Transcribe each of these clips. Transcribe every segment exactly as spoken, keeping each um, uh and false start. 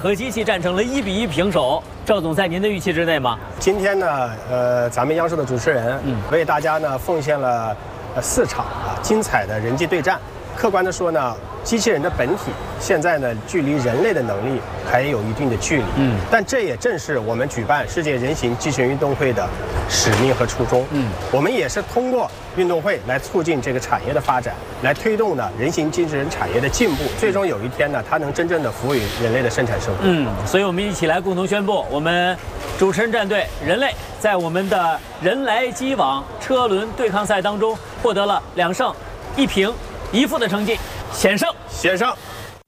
和机器战成了一比一平手。赵总，在您的预期之内吗？ 今天呢，呃，咱们央视的主持人嗯为大家呢奉献了呃四场啊精彩的人机对战。客观的说呢，机器人的本体现在呢距离人类的能力还有一定的距离。嗯，但这也正是我们举办世界人形机器人运动会的使命和初衷。嗯，我们也是通过运动会来促进这个产业的发展，来推动呢人形机器人产业的进步。最终有一天呢，它能真正的服务于人类的生产生活。 嗯，所以我们一起来共同宣布，我们主持人战队人类在我们的人来机往车轮对抗赛当中获得了两胜一平一负的成绩，险胜， 险胜。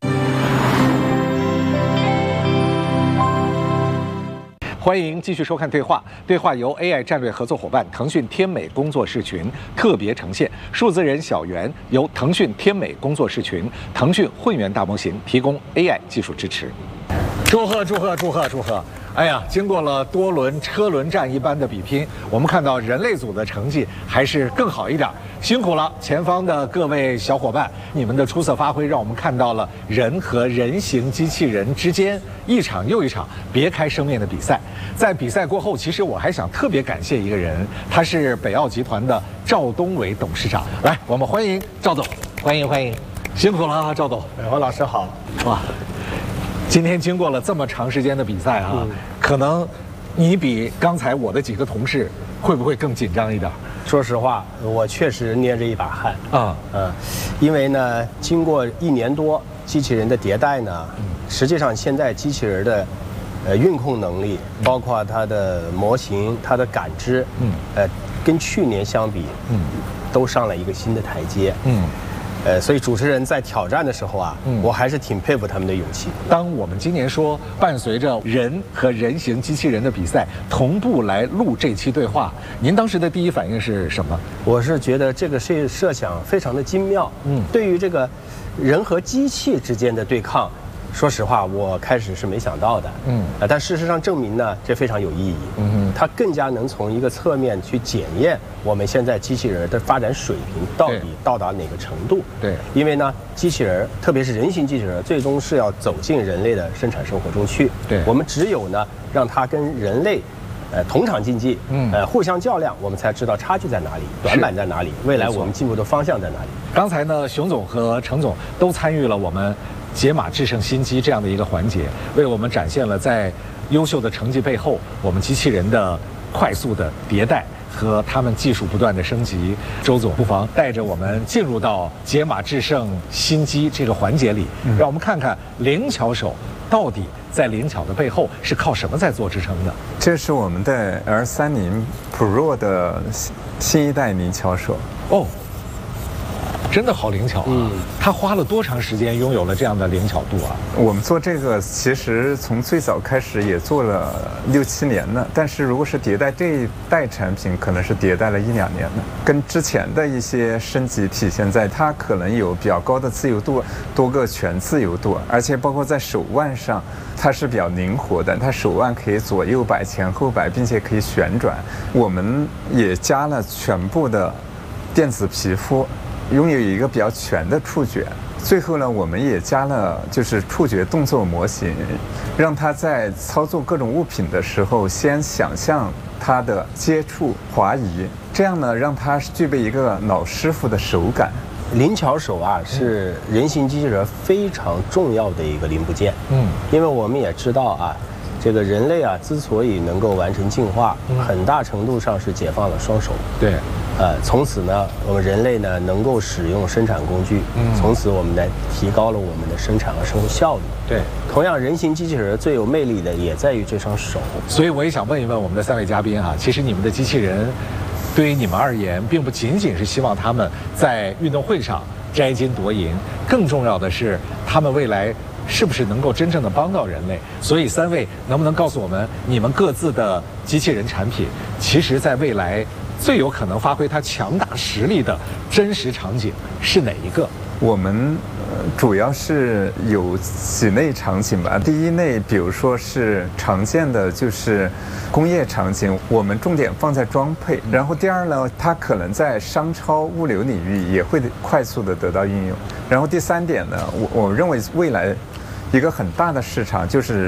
欢迎继续收看对话。对话由 A I 战略合作伙伴腾讯天美工作室群特别呈现，数字人小圆由腾讯天美工作室群、腾讯混元大模型提供 A I 技术支持。祝贺祝贺祝贺祝贺！哎呀，经过了多轮车轮战一般的比拼，我们看到人类组的成绩还是更好一点，辛苦了前方的各位小伙伴，你们的出色发挥让我们看到了人和人形机器人之间一场又一场别开生面的比赛。在比赛过后，其实我还想特别感谢一个人，他是北奥集团的赵东伟董事长。来，我们欢迎赵总，欢迎欢迎，辛苦了啊，赵总。 王老师好。 哇，今天经过了这么长时间的比赛啊， 嗯、 可能你比刚才我的几个同事会不会更紧张一点？ 说实话，我确实捏着一把汗啊，嗯，因为呢，经过一年多机器人的迭代呢，嗯、实际上现在机器人的呃运控能力，嗯、包括它的模型、它的感知，嗯，呃，跟去年相比，嗯，都上了一个新的台阶，嗯。呃，所以主持人在挑战的时候啊，嗯，我还是挺佩服他们的勇气。 当我们今年说伴随着人和人形机器人的比赛同步来录这期对话，您当时的第一反应是什么？ 我是觉得这个设设想非常的精妙。嗯，对于这个人和机器之间的对抗，说实话，我开始是没想到的。嗯，啊，但事实上证明呢，这非常有意义。嗯哼，它更加能从一个侧面去检验我们现在机器人的发展水平到底到达哪个程度。 对， 因为呢，机器人，特别是人形机器人，最终是要走进人类的生产生活中去。 对， 我们只有呢，让它跟人类，呃，同场竞技，嗯，呃，互相较量，我们才知道差距在哪里，短板在哪里，未来我们进步的方向在哪里。 刚才呢，熊总和程总都参与了我们解码制胜新机这样的一个环节，为我们展现了在优秀的成绩背后，我们机器人的快速的迭代和他们技术不断的升级。周总不妨带着我们进入到解码制胜新机这个环节里，嗯、让我们看看灵巧手到底在灵巧的背后是靠什么在做支撑的。 这是我们的 R 三十 Pro 的新一代灵巧手哦。真的好灵巧啊！嗯，他花了多长时间拥有了这样的灵巧度啊？ 我们做这个其实从最早开始也做了六七年了，但是如果是迭代这一代产品，可能是迭代了一两年了。跟之前的一些升级体现在它可能有比较高的自由度，多个全自由度，而且包括在手腕上，它是比较灵活的，它手腕可以左右摆、前后摆，并且可以旋转。我们也加了全部的电子皮肤。拥有一个比较全的触觉，最后呢，我们也加了就是触觉动作模型，让它在操作各种物品的时候，先想象它的接触、滑移，这样呢，让它具备一个老师傅的手感。 灵巧手啊，是人形机器人非常重要的一个零部件。嗯，因为我们也知道啊，这个人类啊，之所以能够完成进化，嗯、很大程度上是解放了双手。 对。 呃，从此呢，我们人类呢能够使用生产工具，嗯，从此我们呢提高了我们的生产和生活效率。 对， 同样，人形机器人最有魅力的也在于这双手。 所以我也想问一问我们的三位嘉宾哈、啊，其实你们的机器人，对于你们而言，并不仅仅是希望他们在运动会上摘金夺银，更重要的是他们未来是不是能够真正的帮到人类。所以三位能不能告诉我们，你们各自的机器人产品，其实在未来最有可能发挥它强大实力的真实场景是哪一个？ 我们主要是有几类场景吧。第一类，比如说是常见的就是工业场景，我们重点放在装配。然后第二呢，它可能在商超物流领域也会快速的得到应用。然后第三点呢，我我认为未来一个很大的市场就是